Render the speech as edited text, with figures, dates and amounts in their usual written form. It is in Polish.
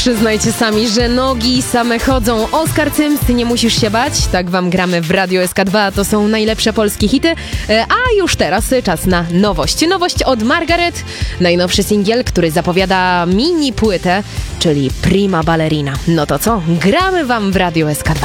Przyznajcie sami, że nogi same chodzą. Oskar Cyms, nie musisz się bać. Tak wam gramy w Radio SK2. To są najlepsze polskie hity. A już teraz czas na nowość. Nowość od Margaret. Najnowszy singiel, który zapowiada mini płytę, czyli Prima Ballerina. No to co? Gramy wam w Radio SK2.